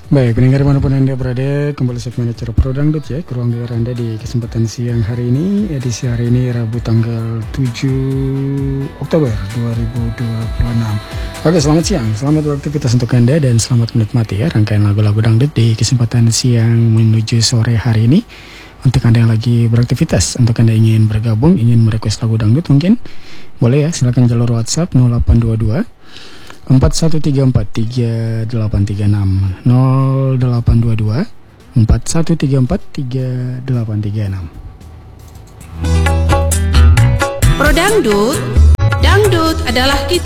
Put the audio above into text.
Baik, pendengar dimanapun Anda berada, kembali segmen acara Pro Dangdut ya, ke ruang dengar Anda di kesempatan siang hari ini, edisi hari ini Rabu tanggal 7 Oktober 2026. Oke, selamat siang, selamat beraktivitas untuk Anda dan selamat menikmati ya rangkaian lagu-lagu dangdut di kesempatan siang menuju sore hari ini. Untuk Anda yang lagi beraktivitas, untuk Anda ingin bergabung, ingin merequest lagu dangdut mungkin, boleh ya, silakan jalur WhatsApp 0822 4134 3836 0822 4134 3836. Pro Dangdut, dangdut adalah kita.